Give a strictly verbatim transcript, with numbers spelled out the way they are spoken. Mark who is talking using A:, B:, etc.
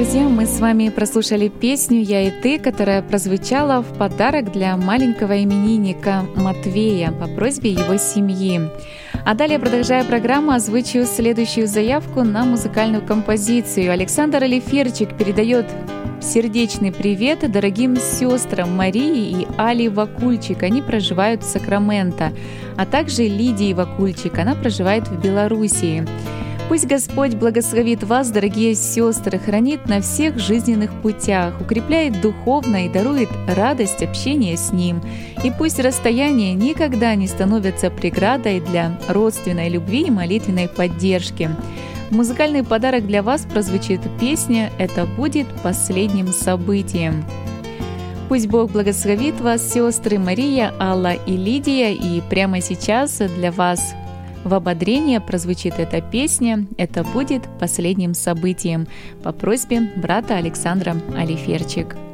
A: друзья, мы с вами прослушали песню «Я и ты», которая прозвучала в подарок для маленького именинника Матвея по просьбе его семьи. А далее, продолжая программу, озвучу следующую заявку на музыкальную композицию. Александр Алиферчик передает сердечный привет дорогим сестрам Марии и Али Вакульчик. Они проживают в Сакраменто, а также Лидии Вакульчик. Она проживает в Белоруссии. Пусть Господь благословит вас, дорогие сестры, хранит на всех жизненных путях, укрепляет духовно и дарует радость общения с Ним. И пусть расстояние никогда не становится преградой для родственной любви и молитвенной поддержки. Музыкальный подарок для вас прозвучит песня «Это будет последним событием». Пусть Бог благословит вас, сестры Мария, Алла и Лидия. И прямо сейчас для вас в ободрение прозвучит эта песня «Это будет последним событием» по просьбе брата Александра Алиферчик.